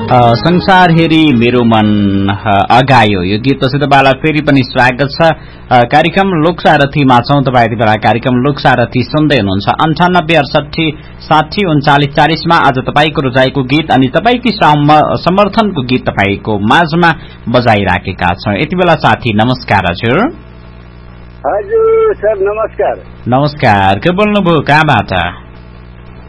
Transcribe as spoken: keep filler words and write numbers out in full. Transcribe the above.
संसार हेरी मेरो मन अगायो यो गीतपछि तपाईँलाई फेरि पनि स्वागत छ कार्यक्रम लोकसारथीमा छौं। तपाईँ यति बेला कार्यक्रम लोकसारथी सुन्दै हुनुहुन्छ अन्ठानब्बे अडसठी साठी उन्चालिस चालिसमा आज तपाईँको रोजाइको गीत अनि तपाईँकी समर्थनको गीत तपाईँको माझमा बजाइराखेका छौं। यति बेला साथी नमस्कार हजुर। हजुर सर नमस्कार। नमस्कार, के बोल्नुभयो, कहाँबाट?